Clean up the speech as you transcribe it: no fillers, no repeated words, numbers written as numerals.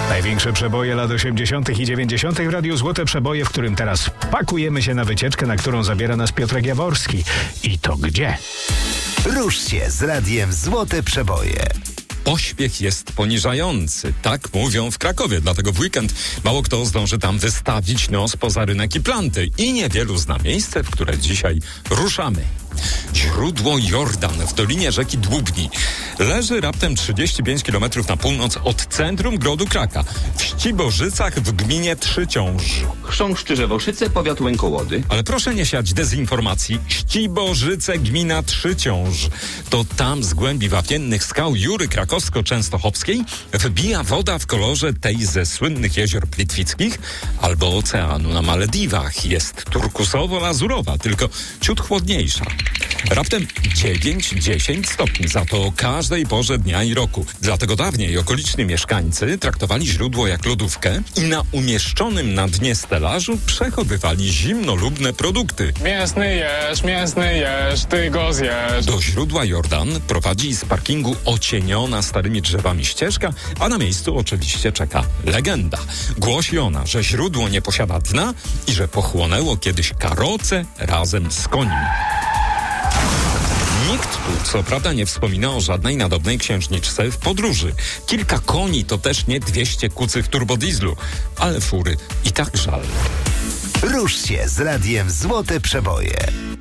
Największe przeboje lat 80. i 90. w Radiu Złote Przeboje, w którym teraz pakujemy się na wycieczkę, na którą zabiera nas Piotrek Jaworski. I to gdzie? Rusz się z Radiem Złote Przeboje. Pośpiech jest poniżający. Tak mówią w Krakowie, dlatego w weekend mało kto zdąży tam wystawić nos poza rynek i planty. I niewielu zna miejsce, w które dzisiaj ruszamy. Źródło Jordan w dolinie rzeki Dłubni. Leży raptem 35 km na północ od centrum grodu Kraka, w Ściborzycach w gminie Trzyciąż. Chrząszcz Woszyce, powiat Łękołody. Ale proszę nie siać dezinformacji. Ściborzyce, gmina Trzyciąż. To tam z głębi wapiennych skał Jury Krakowsko-Częstochowskiej wbija woda w kolorze tej ze słynnych jezior plitwickich albo oceanu na Malediwach. Jest turkusowo-lazurowa, tylko ciut chłodniejsza. Raptem 9-10 stopni, za to o każdej porze dnia i roku. Dlatego dawniej okoliczni mieszkańcy traktowali źródło jak lodówkę i na umieszczonym na dnie stelażu przechowywali zimnolubne produkty. Mięsny jesz, ty go zjesz. Do źródła Jordan prowadzi z parkingu ocieniona starymi drzewami ścieżka, a na miejscu oczywiście czeka legenda. Głosi ona, że źródło nie posiada dna i że pochłonęło kiedyś karoce razem z koniem. Nikt tu, co prawda, nie wspomina o żadnej nadobnej księżniczce w podróży. Kilka koni to też nie 200 kucych turbodieslu, ale fury i tak żal. Rusz się z Radiem Złote Przeboje.